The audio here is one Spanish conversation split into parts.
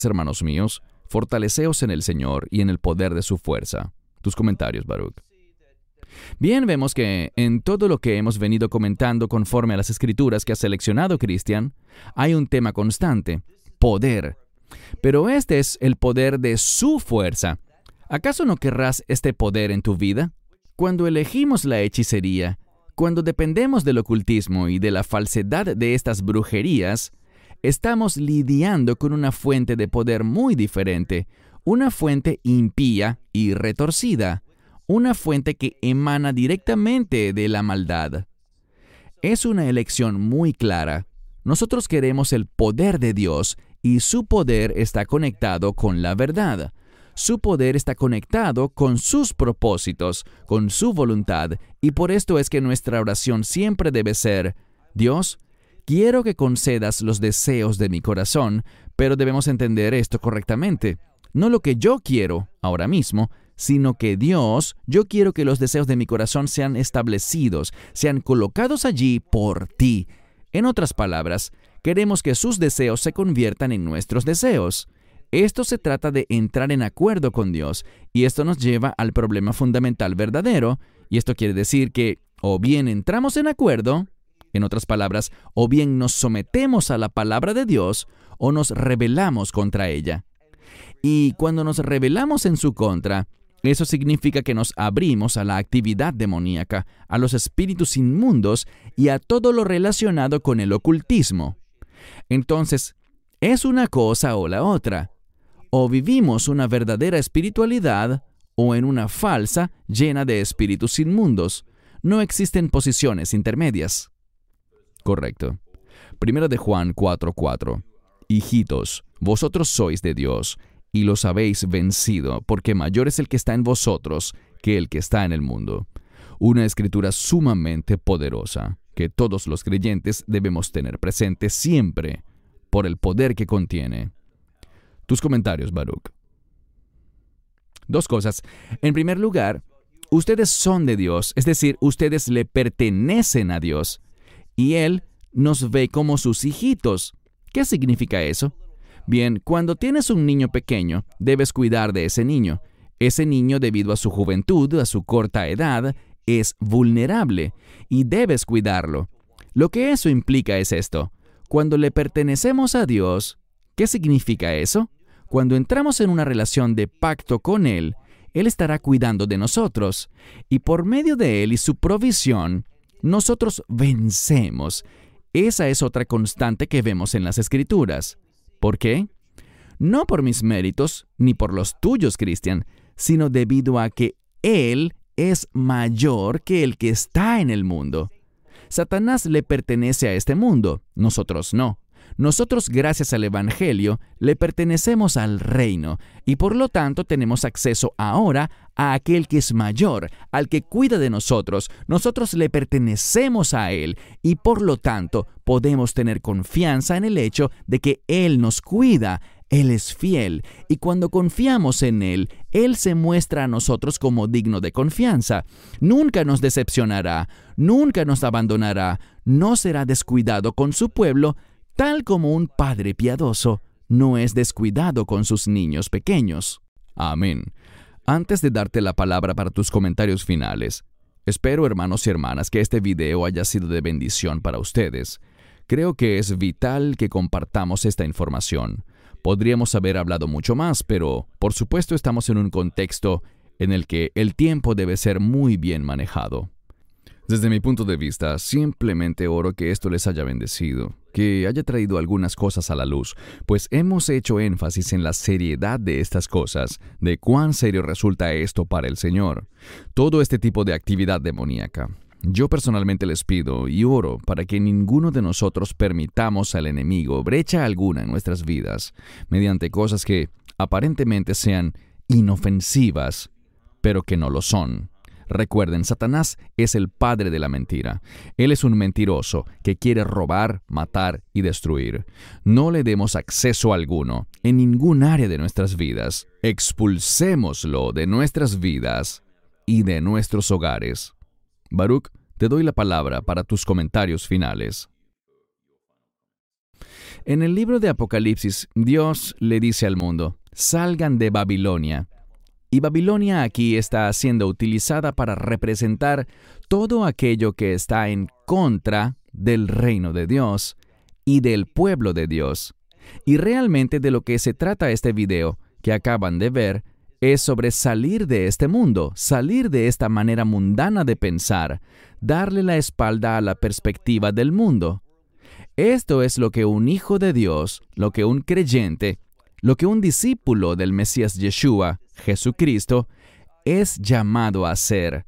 hermanos míos, fortaleceos en el Señor y en el poder de su fuerza. Tus comentarios, Baruch. Bien, vemos que en todo lo que hemos venido comentando conforme a las Escrituras que ha seleccionado Cristian, hay un tema constante: poder. Pero este es el poder de su fuerza. ¿Acaso no querrás este poder en tu vida? Cuando elegimos la hechicería, cuando dependemos del ocultismo y de la falsedad de estas brujerías, estamos lidiando con una fuente de poder muy diferente, una fuente impía y retorcida, una fuente que emana directamente de la maldad. Es una elección muy clara. Nosotros queremos el poder de Dios y su poder está conectado con la verdad. Su poder está conectado con sus propósitos, con su voluntad, y por esto es que nuestra oración siempre debe ser: Dios, quiero que concedas los deseos de mi corazón, pero debemos entender esto correctamente. No lo que yo quiero ahora mismo, sino que Dios, yo quiero que los deseos de mi corazón sean establecidos, sean colocados allí por ti. En otras palabras, queremos que sus deseos se conviertan en nuestros deseos. Esto se trata de entrar en acuerdo con Dios, y esto nos lleva al problema fundamental verdadero, y esto quiere decir que o bien entramos en acuerdo, en otras palabras, o bien nos sometemos a la palabra de Dios, o nos rebelamos contra ella. Y cuando nos rebelamos en su contra, eso significa que nos abrimos a la actividad demoníaca, a los espíritus inmundos y a todo lo relacionado con el ocultismo. Entonces, es una cosa o la otra. O vivimos una verdadera espiritualidad o en una falsa llena de espíritus inmundos. No existen posiciones intermedias. Correcto. 1 de Juan 4:4. Hijitos, vosotros sois de Dios, y los habéis vencido, porque mayor es el que está en vosotros que el que está en el mundo. Una escritura sumamente poderosa, que todos los creyentes debemos tener presente siempre, por el poder que contiene. Tus comentarios, Baruch. Dos cosas. En primer lugar, ustedes son de Dios, es decir, ustedes le pertenecen a Dios, y Él nos ve como sus hijitos. ¿Qué significa eso? Bien, cuando tienes un niño pequeño, debes cuidar de ese niño. Ese niño, debido a su juventud, a su corta edad, es vulnerable, y debes cuidarlo. Lo que eso implica es esto. Cuando le pertenecemos a Dios, ¿qué significa eso? Cuando entramos en una relación de pacto con Él, Él estará cuidando de nosotros, y por medio de Él y su provisión, nosotros vencemos. Esa es otra constante que vemos en las Escrituras. ¿Por qué? No por mis méritos, ni por los tuyos, Cristian, sino debido a que Él es mayor que el que está en el mundo. Satanás le pertenece a este mundo, nosotros no. Nosotros, gracias al Evangelio, le pertenecemos al reino, y por lo tanto tenemos acceso ahora a aquel que es mayor, al que cuida de nosotros. Nosotros le pertenecemos a Él, y por lo tanto podemos tener confianza en el hecho de que Él nos cuida. Él es fiel, y cuando confiamos en Él, Él se muestra a nosotros como digno de confianza. Nunca nos decepcionará, nunca nos abandonará, no será descuidado con su pueblo, tal como un padre piadoso no es descuidado con sus niños pequeños. Amén. Antes de darte la palabra para tus comentarios finales, espero, hermanos y hermanas, que este video haya sido de bendición para ustedes. Creo que es vital que compartamos esta información. Podríamos haber hablado mucho más, pero por supuesto estamos en un contexto en el que el tiempo debe ser muy bien manejado. Desde mi punto de vista, simplemente oro que esto les haya bendecido, que haya traído algunas cosas a la luz, pues hemos hecho énfasis en la seriedad de estas cosas, de cuán serio resulta esto para el Señor. Todo este tipo de actividad demoníaca. Yo personalmente les pido y oro para que ninguno de nosotros permitamos al enemigo brecha alguna en nuestras vidas, mediante cosas que aparentemente sean inofensivas, pero que no lo son. Recuerden, Satanás es el padre de la mentira. Él es un mentiroso que quiere robar, matar y destruir. No le demos acceso alguno en ningún área de nuestras vidas. Expulsémoslo de nuestras vidas y de nuestros hogares. Baruch, te doy la palabra para tus comentarios finales. En el libro de Apocalipsis, Dios le dice al mundo, salgan de Babilonia. Y Babilonia aquí está siendo utilizada para representar todo aquello que está en contra del reino de Dios y del pueblo de Dios. Y realmente de lo que se trata este video que acaban de ver es sobre salir de este mundo, salir de esta manera mundana de pensar, darle la espalda a la perspectiva del mundo. Esto es lo que un hijo de Dios, lo que un creyente, lo que un discípulo del Mesías Yeshua, Jesucristo, es llamado a ser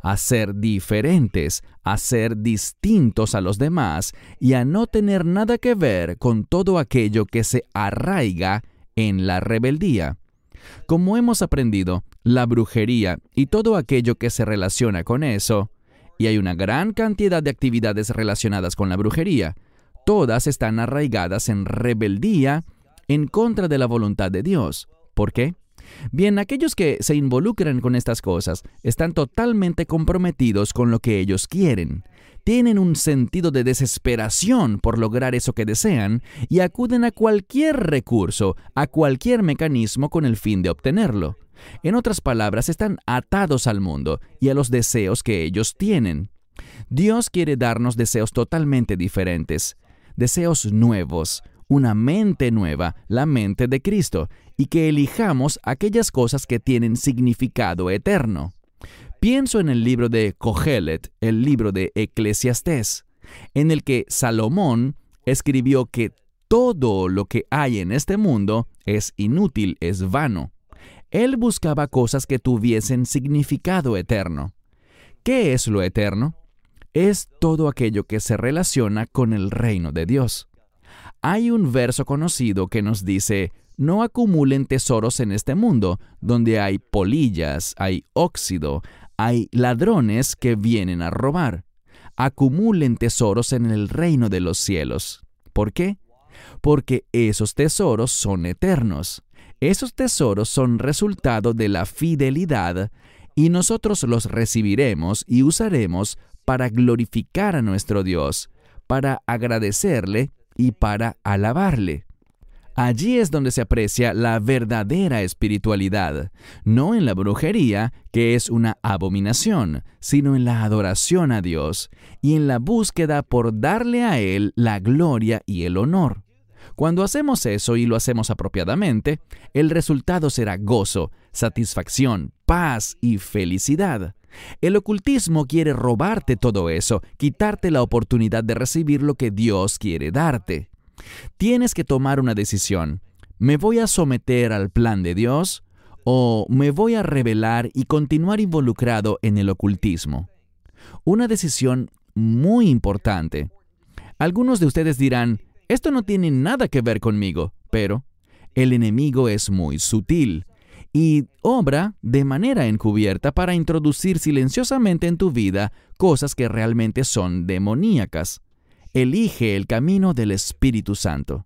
diferentes, a ser distintos a los demás y a no tener nada que ver con todo aquello que se arraiga en la rebeldía. Como hemos aprendido, la brujería y todo aquello que se relaciona con eso, y hay una gran cantidad de actividades relacionadas con la brujería, todas están arraigadas en rebeldía en contra de la voluntad de Dios. ¿Por qué? Bien, aquellos que se involucran con estas cosas están totalmente comprometidos con lo que ellos quieren. Tienen un sentido de desesperación por lograr eso que desean y acuden a cualquier recurso, a cualquier mecanismo con el fin de obtenerlo. En otras palabras, están atados al mundo y a los deseos que ellos tienen. Dios quiere darnos deseos totalmente diferentes, deseos nuevos, una mente nueva, la mente de Cristo, y que elijamos aquellas cosas que tienen significado eterno. Pienso en el libro de Cogelet, el libro de Eclesiastés, en el que Salomón escribió que todo lo que hay en este mundo es inútil, es vano. Él buscaba cosas que tuviesen significado eterno. ¿Qué es lo eterno? Es todo aquello que se relaciona con el reino de Dios. Hay un verso conocido que nos dice, no acumulen tesoros en este mundo, donde hay polillas, hay óxido, hay ladrones que vienen a robar. Acumulen tesoros en el reino de los cielos. ¿Por qué? Porque esos tesoros son eternos. Esos tesoros son resultado de la fidelidad y nosotros los recibiremos y usaremos para glorificar a nuestro Dios, para agradecerle y para alabarle. Allí es donde se aprecia la verdadera espiritualidad, no en la brujería, que es una abominación, sino en la adoración a Dios y en la búsqueda por darle a Él la gloria y el honor. Cuando hacemos eso y lo hacemos apropiadamente, el resultado será gozo, satisfacción, paz y felicidad. El ocultismo quiere robarte todo eso, quitarte la oportunidad de recibir lo que Dios quiere darte. Tienes que tomar una decisión. ¿Me voy a someter al plan de Dios o me voy a rebelar y continuar involucrado en el ocultismo? Una decisión muy importante. Algunos de ustedes dirán, esto no tiene nada que ver conmigo, pero el enemigo es muy sutil y obra de manera encubierta para introducir silenciosamente en tu vida cosas que realmente son demoníacas. Elige el camino del Espíritu Santo.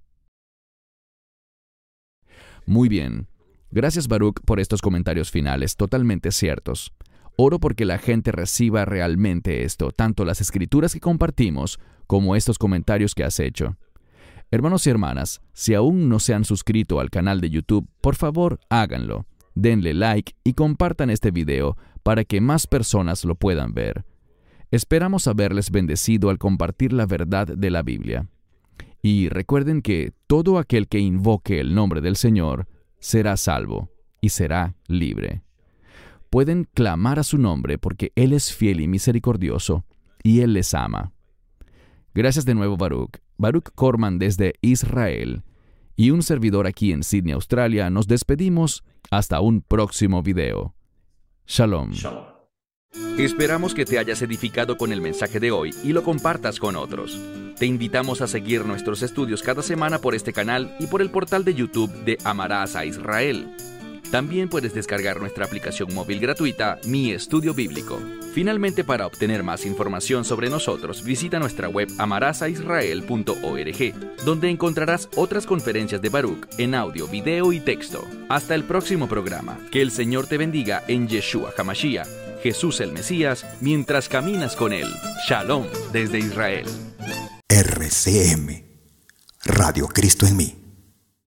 Muy bien. Gracias, Baruch, por estos comentarios finales, totalmente ciertos. Oro porque la gente reciba realmente esto, tanto las escrituras que compartimos como estos comentarios que has hecho. Hermanos y hermanas, si aún no se han suscrito al canal de YouTube, por favor, háganlo. Denle like y compartan este video para que más personas lo puedan ver. Esperamos haberles bendecido al compartir la verdad de la Biblia. Y recuerden que todo aquel que invoque el nombre del Señor será salvo y será libre. Pueden clamar a su nombre porque Él es fiel y misericordioso y Él les ama. Gracias de nuevo, Baruch. Baruch Corman desde Israel y un servidor aquí en Sydney, Australia. Nos despedimos hasta un próximo video. Shalom. Shalom. Esperamos que te hayas edificado con el mensaje de hoy y lo compartas con otros. Te invitamos a seguir nuestros estudios cada semana por este canal y por el portal de YouTube de Amarás a Israel. También puedes descargar nuestra aplicación móvil gratuita, Mi Estudio Bíblico. Finalmente, para obtener más información sobre nosotros, visita nuestra web amarasaisrael.org, donde encontrarás otras conferencias de Baruch en audio, video y texto. Hasta el próximo programa. Que el Señor te bendiga en Yeshua HaMashiach, Jesús el Mesías, mientras caminas con Él. Shalom desde Israel. RCM. Radio Cristo en mí.